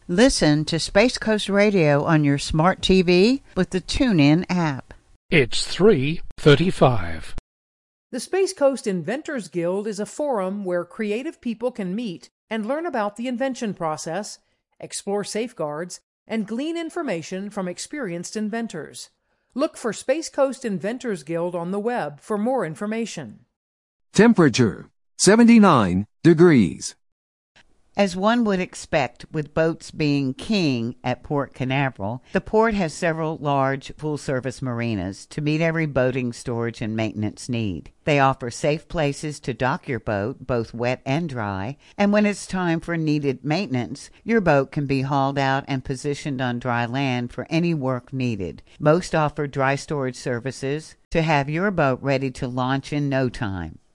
Listen to Space Coast Radio on your smart TV with the TuneIn app. It's 3:35. The Space Coast Inventors Guild is a forum where creative people can meet and learn about the invention process, explore safeguards, and glean information from experienced inventors. Look for Space Coast Inventors Guild on the web for more information. Temperature 79 degrees. As one would expect, with boats being king at Port Canaveral, the port has several large full-service marinas to meet every boating, storage, and maintenance need. They offer safe places to dock your boat, both wet and dry, and when it's time for needed maintenance, your boat can be hauled out and positioned on dry land for any work needed. Most offer dry storage services to have your boat ready to launch in no time.